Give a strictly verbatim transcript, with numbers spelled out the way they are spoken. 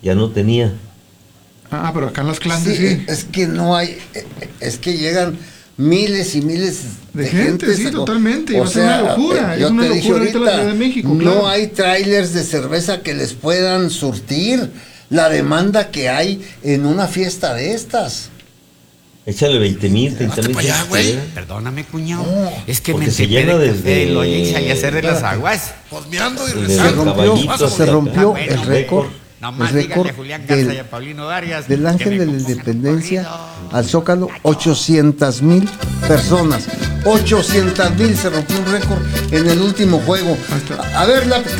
ya no tenía. Ah, pero acá en las clases sí. sí. Es que no hay, es que llegan miles y miles de, de gente, gente. sí, totalmente. O es sea, una locura. Yo es una te dije locura ahorita, la Ciudad de México. no claro. hay trailers de cerveza que les puedan surtir la demanda que hay en una fiesta de estas. Échale veinte mil, treinta mil. Perdóname, cuñado. No, es que me se llena de desde... lo y salí a hacer de las aguas. Posmeando y se rompió, se rompió el récord. Nomás el récord Julián Garza del, y a Paulino Darias, del Ángel de la Independencia al Zócalo, ochocientas mil personas. ochocientas mil, se rompió un récord en el último juego. A, a ver, la,